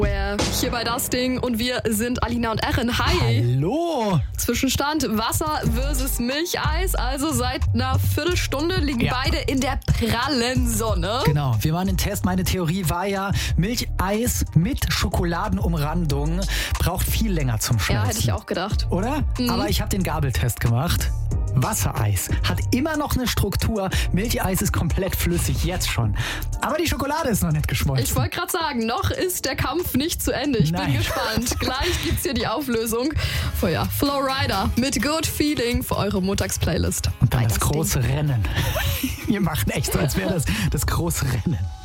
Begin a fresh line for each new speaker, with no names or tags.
Hier bei Das Ding und wir sind Alina und Erin. Hi!
Hallo!
Zwischenstand Wasser versus Milcheis. Also seit einer Viertelstunde liegen beide in der prallen Sonne.
Genau, wir machen den Test. Meine Theorie war ja, Milcheis mit Schokoladenumrandung braucht viel länger zum Schmelzen.
Ja, hätte ich auch gedacht.
Oder? Aber ich habe den Gabeltest gemacht. Wassereis hat immer noch eine Struktur. Milcheis ist komplett flüssig, jetzt schon. Aber die Schokolade ist noch nicht geschmolzen.
Ich wollte gerade sagen, noch ist der Kampf nicht zu Ende. Ich bin gespannt. Gleich gibt's hier die Auflösung. Flowrider mit Good Feeling für eure Montagsplaylist.
Und dann das große Rennen. Wir machen echt so, als wäre das große Rennen.